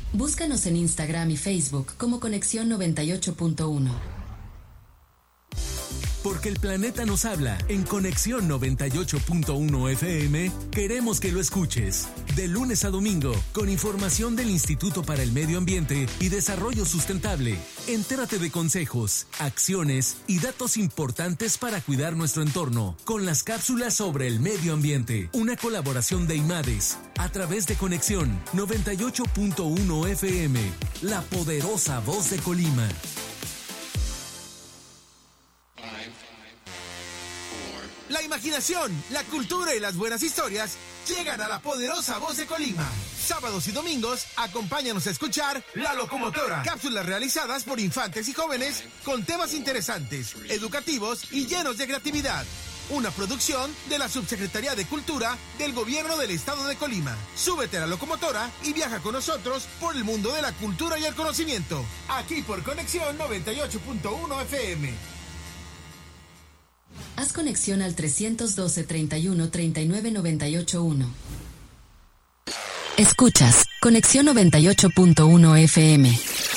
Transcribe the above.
Búscanos en Instagram y Facebook como Conexión 98.1. Porque el planeta nos habla. En Conexión 98.1 FM, queremos que lo escuches. De lunes a domingo, con información del Instituto para el Medio Ambiente y Desarrollo Sustentable. Entérate de consejos, acciones y datos importantes para cuidar nuestro entorno. Con las cápsulas sobre el medio ambiente. Una colaboración de IMADES. A través de Conexión 98.1 FM. La poderosa voz de Colima. La imaginación, la cultura y las buenas historias llegan a la poderosa voz de Colima. Sábados y domingos, acompáñanos a escuchar La Locomotora. Cápsulas realizadas por infantes y jóvenes con temas interesantes, educativos y llenos de creatividad. Una producción de la Subsecretaría de Cultura del Gobierno del Estado de Colima. Súbete a La Locomotora y viaja con nosotros por el mundo de la cultura y el conocimiento. Aquí por Conexión 98.1 FM. Haz conexión al 312-31-39-98-1. Escuchas Conexión 98.1 FM.